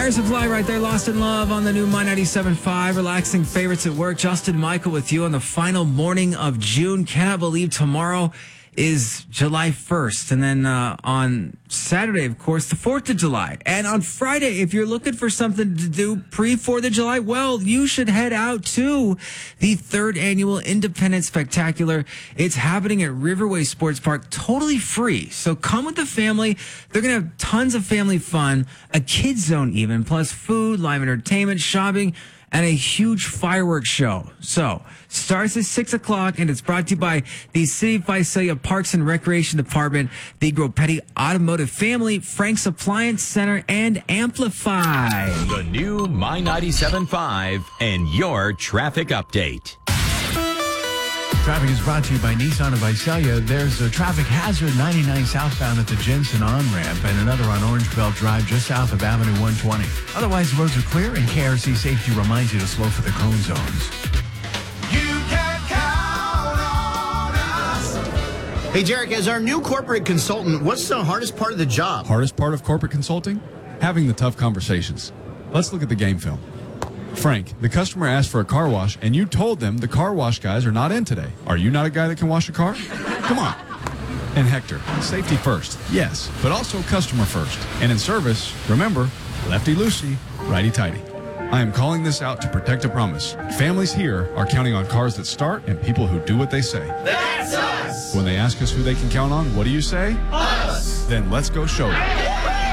Air Supply right there, Lost in Love on the new My 97.5, relaxing favorites at work. Justin Michael with you on the final morning of June. Cannot believe tomorrow is July 1st. And then on Saturday, of course, the 4th of July. And on Friday, if you're looking for something to do pre-4th of July, well, you should head out to the 3rd Annual Independence Spectacular. It's happening at Riverway Sports Park, totally free. So come with the family. They're going to have tons of family fun, a kids zone even, plus food, live entertainment, shopping, and a huge fireworks show. So, starts at 6 o'clock, and it's brought to you by the City of Visalia Parks and Recreation Department, the Gropetti Automotive Family, Frank's Appliance Center, and Amplify. The new My 97.5 and your traffic update. Traffic is brought to you by Nissan of Visalia. There's a traffic hazard 99 southbound at the Jensen on-ramp and another on Orange Belt Drive just south of Avenue 120. Otherwise, the roads are clear, and KRC Safety reminds you to slow for the cone zones. You can count on us. Hey, Derek, as our new corporate consultant, what's the hardest part of the job? Hardest part of corporate consulting? Having the tough conversations. Let's look at the game film. Frank, the customer asked for a car wash, and you told them the car wash guys are not in today. Are you not a guy that can wash a car? Come on. And Hector, safety first, yes, but also customer first. And in service, remember, lefty-loosey, righty-tighty. I am calling this out to protect a promise. Families here are counting on cars that start and people who do what they say. That's us. When they ask us who they can count on, what do you say? Us. Then let's go show them.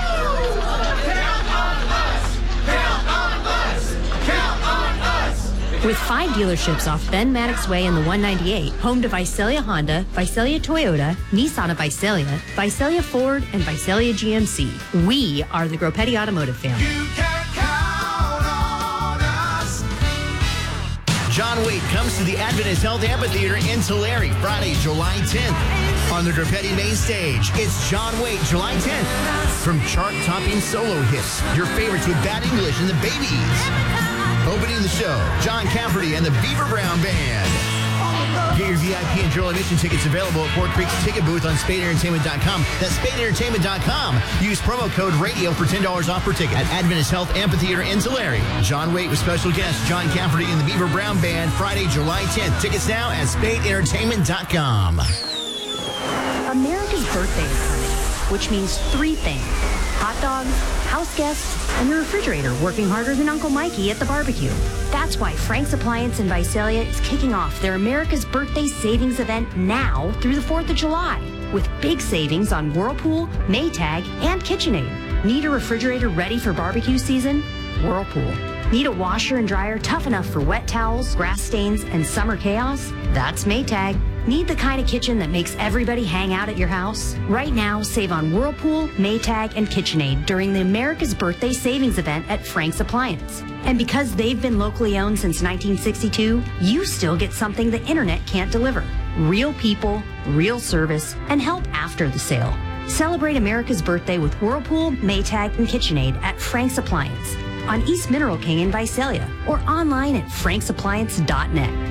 With 5 dealerships off Ben Maddox Way and the 198, home to Visalia Honda, Visalia Toyota, Nissan of Visalia, Visalia Ford, and Visalia GMC. We are the Gropetti Automotive Family. You can count on us. John Waite comes to the Adventist Health Amphitheater in Tulare Friday, July 10th. On the Gropetti main stage, it's John Waite, July 10th. From chart-topping solo hits, your favorites with Bad English and the Babies. Opening the show, John Cafferty and the Beaver Brown Band. Get your VIP and general admission tickets available at Fort Creek's ticket booth on SpadeEntertainment.com. That's SpadeEntertainment.com. Use promo code RADIO for $10 off per ticket at Adventist Health Amphitheater in Tulare. John Waite with special guest John Cafferty and the Beaver Brown Band, Friday, July 10th. Tickets now at SpadeEntertainment.com. America's birthday is coming, which means 3 things. Hot dogs, house guests, and your refrigerator working harder than Uncle Mikey at the barbecue. That's why Frank's Appliance in Visalia is kicking off their America's Birthday Savings event now through the 4th of July with big savings on Whirlpool, Maytag, and KitchenAid. Need a refrigerator ready for barbecue season? Whirlpool. Need a washer and dryer tough enough for wet towels, grass stains, and summer chaos? That's Maytag. Need the kind of kitchen that makes everybody hang out at your house? Right now, save on Whirlpool, Maytag, and KitchenAid during the America's Birthday Savings event at Frank's Appliance. And because they've been locally owned since 1962, you still get something the internet can't deliver. Real people, real service, and help after the sale. Celebrate America's birthday with Whirlpool, Maytag, and KitchenAid at Frank's Appliance on East Mineral King in Visalia or online at franksappliance.net.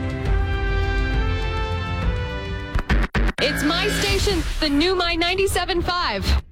It's my station, the new My 97.5.